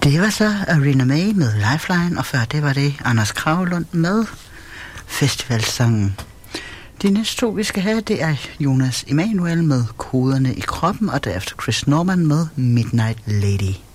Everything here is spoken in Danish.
Det var så Arena May med Lifeline, og før det var det Anders Kragelund med festivalsangen. De næste to, vi skal have, det er Jonas Emanuel med Koderne i kroppen, og derefter Chris Norman med Midnight Lady.